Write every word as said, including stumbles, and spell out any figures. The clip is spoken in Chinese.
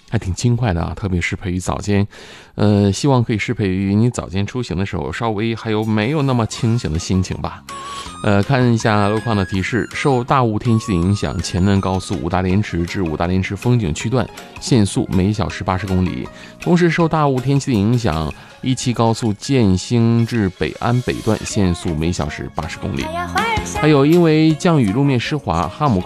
还挺轻快的啊，特别适配于早间，呃，希望可以适配于你早间出行的时候，稍微还有没有那么清醒的心情吧。呃，看一下路况的提示，受大雾天气的影响，前南高速五大连池至五大连池风景区段限速每小时八十公里。同时，受大雾天气的影响，一期高速建兴至北安北段限速每小时八十公里。还有，因为降雨路面湿滑，哈姆高